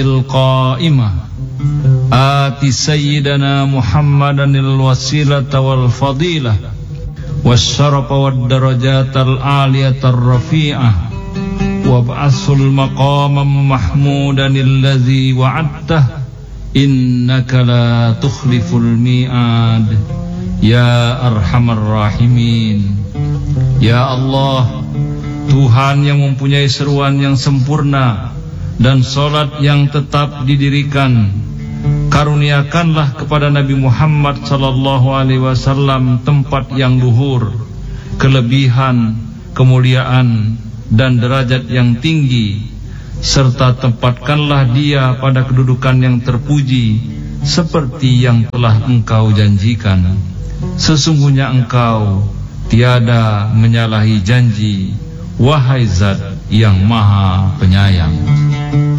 القائمة آت سيدنا محمدا الوسيلة والفضيلة والشرف والدرجات العالية الرفيعة وابعثه المقام محمودا الذي وعدته إنك لا تخلف الميعاد يا أرحم الراحمين. Ya Allah, Tuhan yang mempunyai seruan yang sempurna dan solat yang tetap didirikan, karuniakanlah kepada Nabi Muhammad sallallahu alaihi wasallam tempat yang luhur, kelebihan, kemuliaan dan derajat yang tinggi, serta tempatkanlah dia pada kedudukan yang terpuji seperti yang telah Engkau janjikan. Sesungguhnya Engkau tiada menyalahi janji, wahai Zat yang Maha Penyayang.